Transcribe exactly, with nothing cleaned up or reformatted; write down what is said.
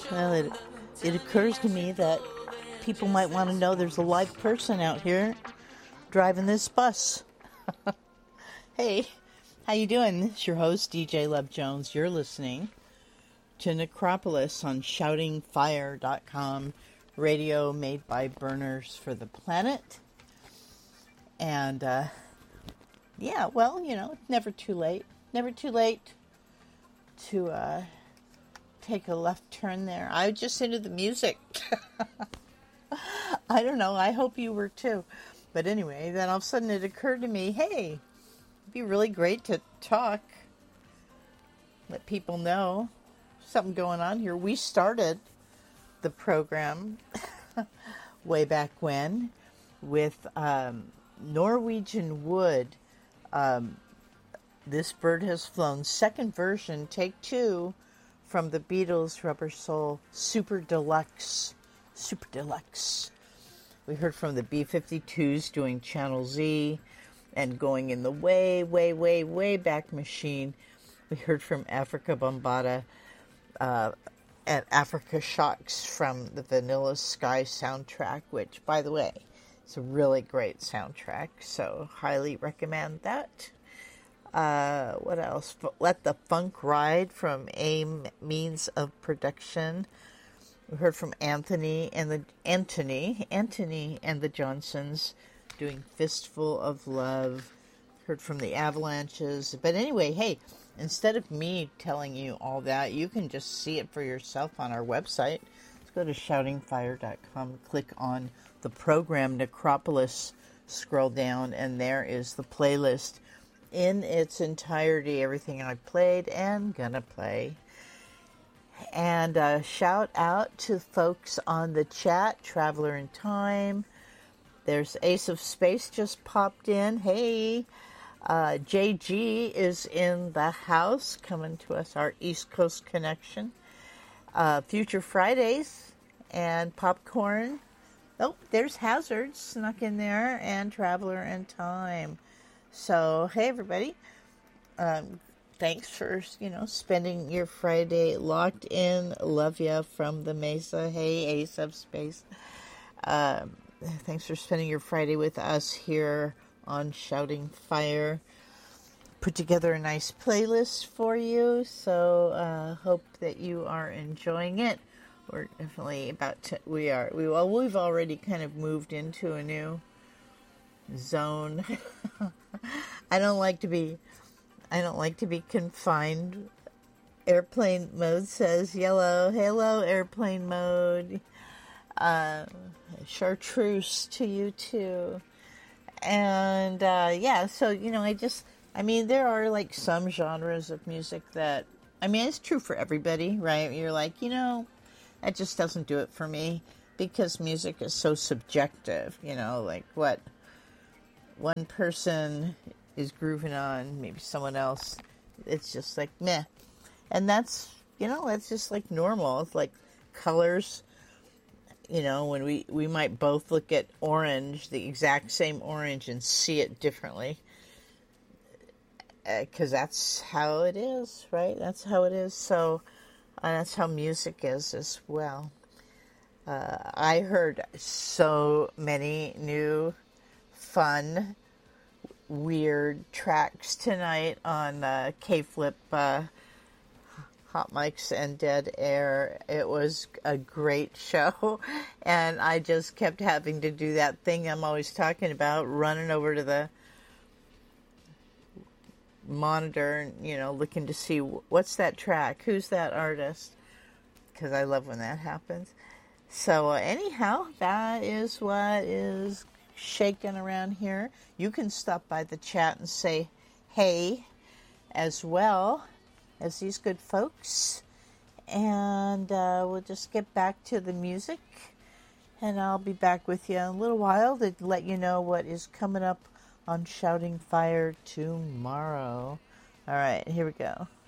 Well, it, it occurs to me that people might want to know there's a live person out here driving this bus. Hey, how you doing? It's your host, D J Love Jones. You're listening to Necropolis on shouting fire dot com, radio made by burners for the planet. And, uh, yeah, well, you know, never too late. Never too late to, uh, take a left turn there. I just into the music. I don't know. I hope you were too. But anyway, then all of a sudden it occurred to me, hey, it'd be really great to talk. Let people know something going on here. We started the program way back when with um, Norwegian Wood. Um, This Bird Has Flown. Second version, take two, from the Beatles' Rubber Soul Super Deluxe. Super Deluxe. We heard from the B fifty-twos doing Channel Z, and going in the way, way, way, way back machine. We heard from Africa Bambaataa uh, and Africa Shocks from the Vanilla Sky soundtrack, which, by the way, is a really great soundtrack, so highly recommend that. Uh, what else? Let the Funk Ride from AIM Means of Production. We heard from Anthony and the Anthony, Anthony and the Johnsons doing Fistful of Love. Heard from the Avalanches. But anyway, hey, instead of me telling you all that, you can just see it for yourself on our website. Let's go to shouting fire dot com, click on the program Necropolis, scroll down, and there is the playlist in its entirety, everything I played and gonna play. And uh, shout out to folks on the chat, Traveler in Time. There's Ace of Space just popped in. Hey, uh, J G is in the house, coming to us, our East Coast connection. Uh, Future Fridays and Popcorn. Oh, there's Hazard snuck in there, and Traveler in Time. So, hey, everybody, um, thanks for, you know, spending your Friday locked in. Love ya from the Mesa. Hey, Ace of Space. Um, thanks for spending your Friday with us here on Shouting Fire. Put together a nice playlist for you, so uh, hope that you are enjoying it. We're definitely about to, we are, we, well, we've already kind of moved into a new zone. I don't like to be I don't like to be confined. Airplane mode says yellow. Hello, airplane mode. Uh, chartreuse to you too. And uh, yeah, so you know, I just I mean, there are like some genres of music that I mean, it's true for everybody, right? You're like, you know, that just doesn't do it for me, because music is so subjective, you know, like what one person is grooving on, maybe someone else, it's just like meh. And that's, you know, that's just like normal. It's like colors, you know, when we, we might both look at orange, the exact same orange, and see it differently. Because uh, that's how it is, right? That's how it is. So uh, that's how music is as well. Uh, I heard so many new fun, weird tracks tonight on uh, K-Flip, uh, Hot Mics and Dead Air. It was a great show, and I just kept having to do that thing I'm always talking about, running over to the monitor and, you know, looking to see what's that track, who's that artist, because I love when that happens. So uh, anyhow, that is what is shaking around here. You can stop by the chat and say hey as well as these good folks, and uh, we'll just get back to the music, and I'll be back with you in a little while to let you know what is coming up on Shouting Fire tomorrow. All right, here we go.